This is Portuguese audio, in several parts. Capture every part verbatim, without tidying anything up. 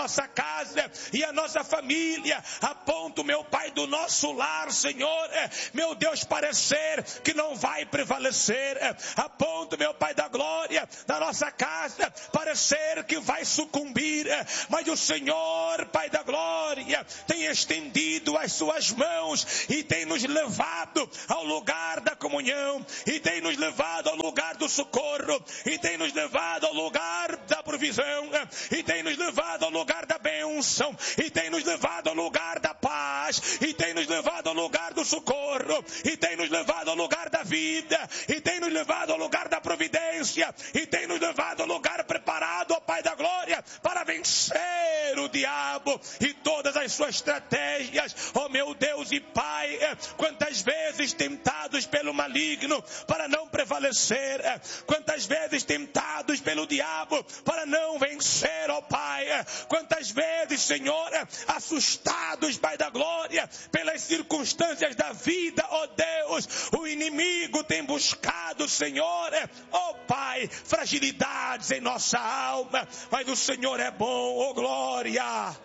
nossa casa e a nossa família, a ponto, meu Pai, do nosso lar, Senhor, meu Deus, parecer que não vai prevalecer, a ponto, meu Pai da glória, da nossa casa, parecer que vai sucumbir, mas o Senhor, Pai da glória, tem estendido as suas mãos e tem nos levado ao lugar da comunhão, e tem nos levado ao lugar do socorro, e tem nos levado ao lugar da provisão, e tem nos levado ao lugar da bênção, e tem nos levado ao lugar da paz, e tem nos levado ao lugar do socorro, e tem nos levado ao lugar da vida, e tem nos levado ao lugar da providência, e tem nos levado ao lugar preparado, ó Pai da glória, para vencer o diabo e todas as suas estratégias, ó meu Deus e Pai. Quantas vezes tentados pelo maligno para não prevalecer, quantas vezes tentados pelo diabo para não vencer, ó Pai, quantas vezes, Senhor, assustados, Pai da glória, pelas circunstâncias da vida, ó Deus, o inimigo tem buscado, Senhor, ó Pai, fragilidades em nossa alma, mas o Senhor é bom, ó glória,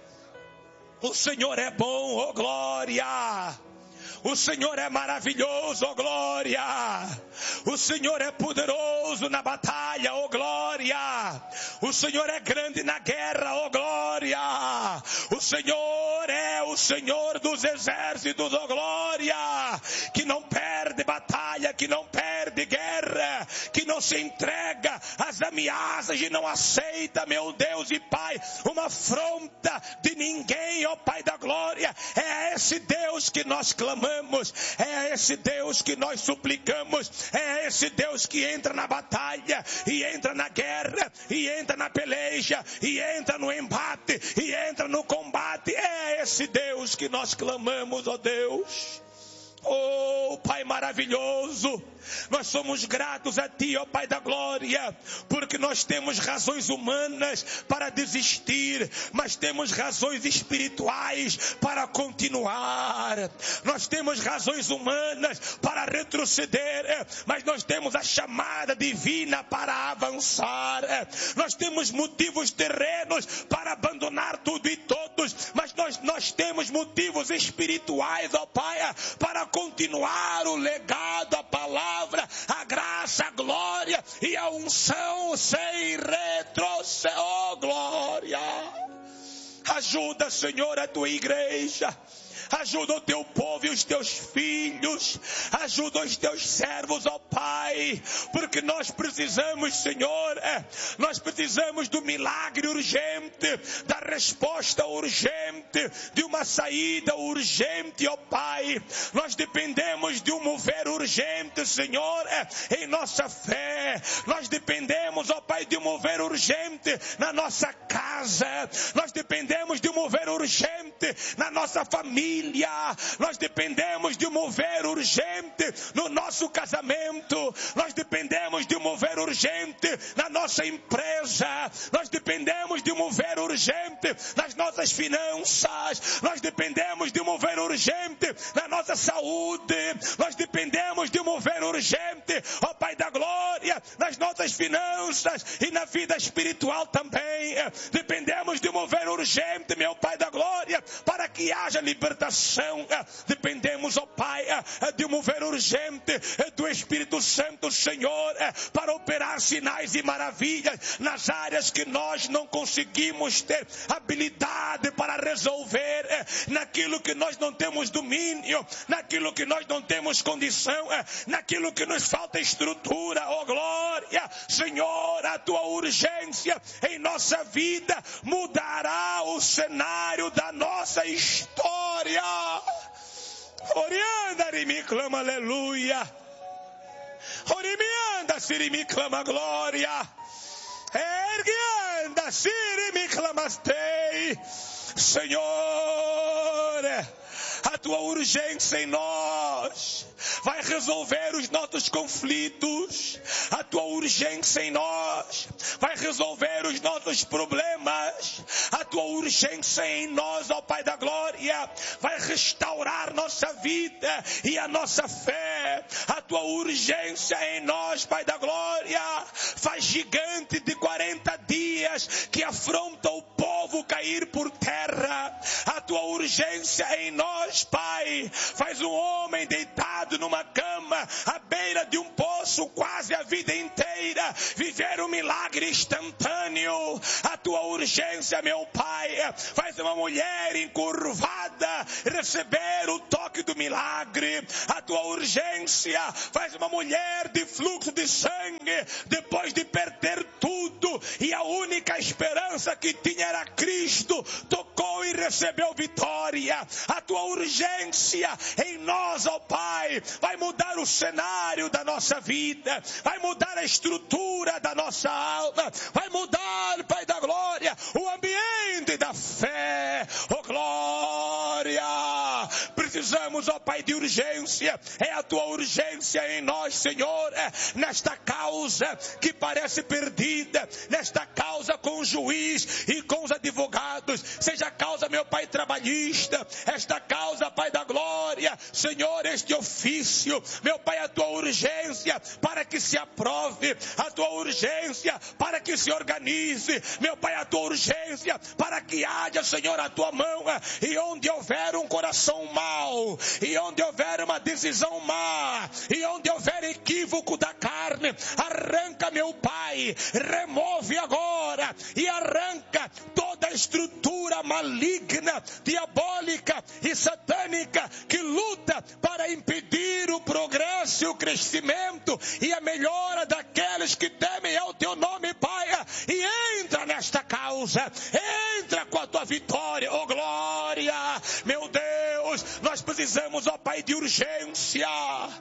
o Senhor é bom, ó glória. O Senhor é maravilhoso, ó glória. O Senhor é poderoso na batalha, ó glória. O Senhor é grande na guerra, ó glória. O Senhor é o Senhor dos exércitos, ó glória. Que não perde batalha, que não perde guerra, que não se entrega às ameaças e não aceita, meu Deus e Pai, uma afronta de ninguém, ó Pai da glória. É a esse Deus que nós clamamos. É a esse Deus que nós suplicamos, é a esse Deus que entra na batalha, e entra na guerra, e entra na peleja, e entra no embate, e entra no combate. É a esse Deus que nós clamamos, ó Deus. Oh Pai maravilhoso, nós somos gratos a Ti, ó Pai da glória, porque nós temos razões humanas para desistir, mas temos razões espirituais para continuar. Nós temos razões humanas para retroceder, mas nós temos a chamada divina para avançar. Nós temos motivos terrenos para abandonar tudo e todos, mas nós, nós temos motivos espirituais, ó Pai, para continuar o legado, a palavra, a graça, a glória e a unção sem retrocesso. Oh, glória! Ajuda, Senhor, a tua igreja. Ajuda o teu povo e os teus filhos. Ajuda os teus servos, ó Pai. Porque nós precisamos, Senhor, é, nós precisamos do milagre urgente, da resposta urgente, de uma saída urgente, ó Pai. Nós dependemos de um mover urgente, Senhor, é, em nossa fé. Nós dependemos, ó Pai, de um mover urgente na nossa casa. Nós dependemos de um mover urgente na nossa família. Nós dependemos de um mover urgente no nosso casamento. Nós dependemos de um mover urgente na nossa empresa. Nós dependemos de um mover urgente nas nossas finanças. Nós dependemos de um mover urgente na nossa saúde. Nós dependemos de um mover urgente, ó Pai da glória, nas nossas finanças e na vida espiritual também. Dependemos de um mover urgente, meu Pai da glória, para que haja libertação. Dependemos, ó Pai, de um mover urgente do Espírito Santo, Senhor, para operar sinais e maravilhas nas áreas que nós não conseguimos ter habilidade para resolver, naquilo que nós não temos domínio, naquilo que nós não temos condição, naquilo que nos falta estrutura. Ó glória, Senhor, a tua urgência em nossa vida mudará o cenário da nossa história. Orianda, me clama aleluia. Orimianda, siri me clama glória. Erguianda, siri me clamastei. Senhor, a tua urgência em nós vai resolver os nossos conflitos. A tua urgência em nós nós, vai resolver os nossos problemas. A tua urgência em nós, ó Pai da glória, vai restaurar nossa vida e a nossa fé. A tua urgência em nós, Pai da glória, faz gigante de quarenta dias que afronta o povo cair por terra. A tua urgência em nós, Pai, faz um homem deitado numa cama à beira de um poço quase a vida inteira viver um milagre instantâneo. A tua urgência, meu Pai, faz uma mulher encurvada receber o toque do milagre. A tua urgência faz uma mulher de fluxo de sangue, depois de perder tudo e a única esperança que tinha era Cristo, tocou e recebeu vitória. A tua urgência em nós, ó Pai, vai mudar o cenário da nossa vida, vai mudar a estrutura da nossa alma, vai mudar, Pai da glória, o ambiente da fé. Oh glória! Precisamos, ó Pai, de urgência. É a tua urgência em nós, Senhor, é nesta causa que parece perdida, nesta causa com o juiz e com os advogados, seja a causa, meu Pai, trabalhista, esta causa, Pai da glória, Senhor, este ofício, meu Pai, a tua urgência para que se aprove, a tua urgência para que se organize, meu Pai, a tua urgência para que haja, Senhor, a tua mão, e onde houver um coração mau, e onde houver uma decisão má, e onde houver equívoco da carne, arranca, meu Pai, remove agora e arranca toda a estrutura maligna, diabólica e satânica que luta para impedir o progresso e o crescimento e a melhora daqueles que temem ao teu nome, Pai, e entra nesta causa, entra com a tua vitória, oh glória, meu Deus, nós precisamos, ó Pai, de urgência.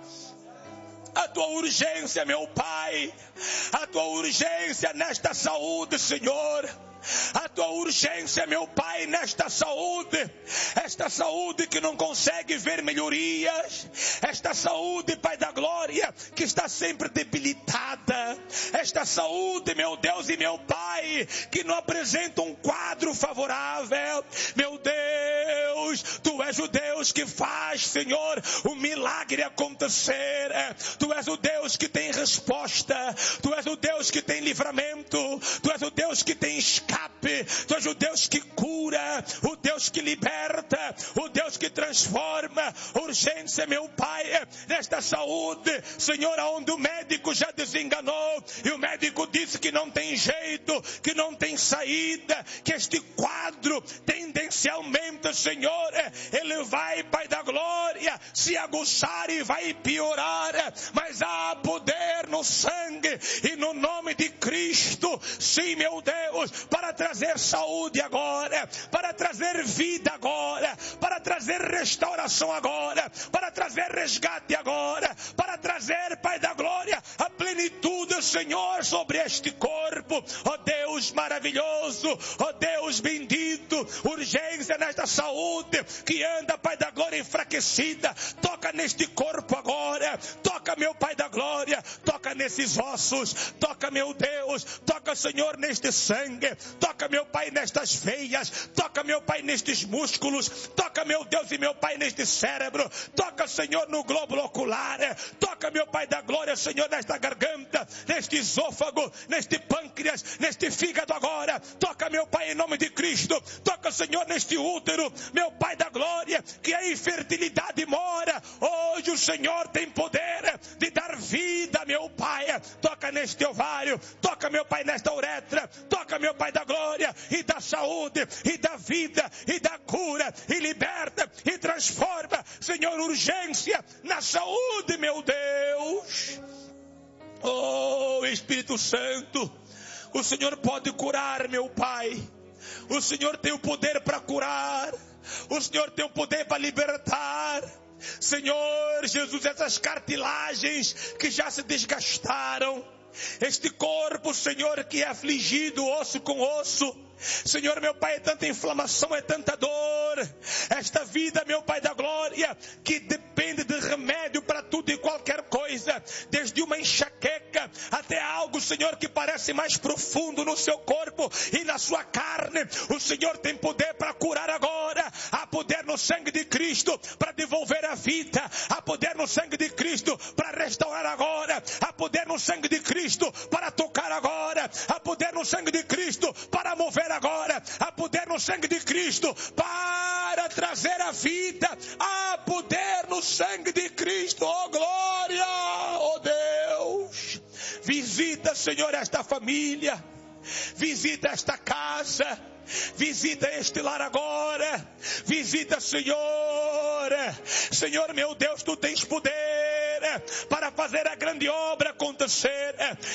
A tua urgência, meu Pai, a tua urgência nesta saúde, Senhor. A tua urgência, meu Pai, nesta saúde, esta saúde que não consegue ver melhorias, esta saúde, Pai da glória, que está sempre debilitada, esta saúde, meu Deus e meu Pai, que não apresenta um quadro favorável. Meu Deus, Tu és o Deus que faz, Senhor, o milagre acontecer. Tu és o Deus que tem resposta, Tu és o Deus que tem livramento, Tu és o Deus que tem escape. Tu és o Deus que cura, o Deus que liberta, o Deus que transforma. Urgência, meu Pai, nesta saúde, Senhor, onde o médico já desenganou e o médico disse que não tem jeito, que não tem saída, que este quadro tendencialmente, Senhor, ele vai, Pai da glória, se aguçar e vai piorar, mas há poder no sangue e no nome de Cristo, sim, meu Deus, para trazer saúde agora, para trazer vida agora, para trazer restauração agora, para trazer resgate agora, para trazer, Pai da glória, a plenitude, Senhor, sobre este corpo. Ó Deus maravilhoso, ó Deus bendito, urgência nesta saúde que anda, Pai da glória, enfraquecida. Toca neste corpo agora, toca, meu Pai da glória, toca nesses ossos, toca, meu Deus, toca, Senhor, neste sangue, toca, meu Pai, nestas veias, toca, meu Pai, nestes músculos, toca, meu Deus e meu Pai, neste cérebro, toca, Senhor, no glóbulo ocular, toca, meu Pai da glória, Senhor, nesta garganta, neste esôfago, neste pâncreas, neste fígado agora, toca, meu Pai, em nome de Cristo, toca, Senhor, neste útero, meu Pai da glória, que a infertilidade mora. Hoje o Senhor tem poder de dar vida, meu Pai, toca neste ovário, toca, meu Pai, nesta uretra, toca, meu Pai da glória, e da saúde, e da vida, e da cura, e liberta, e transforma, Senhor, urgência na saúde, meu Deus. Oh, Espírito Santo, o Senhor pode curar, meu Pai, o Senhor tem o poder para curar, o Senhor tem o poder para libertar. Senhor Jesus, essas cartilagens que já se desgastaram, este corpo, Senhor, que é afligido osso com osso, Senhor, meu Pai, é tanta inflamação, é tanta dor. Esta vida, meu Pai da glória, que depende de remédio para tudo e qualquer coisa. Desde uma enxaqueca até algo, Senhor, que parece mais profundo no seu corpo e na sua carne. O Senhor tem poder para curar agora. Há poder no sangue de Cristo para devolver a vida. Há poder no sangue de Cristo para restaurar agora. Há poder no sangue de Cristo para tocar agora. Há poder no sangue de Cristo para mover agora. Há poder no sangue de Cristo para trazer a vida. Há poder no sangue de Cristo. Oh glória, oh Deus. Visita, Senhor, esta família. Visita esta casa. Visita este lar agora. Visita, Senhor. Senhor, meu Deus, tu tens poder para fazer a grande obra acontecer.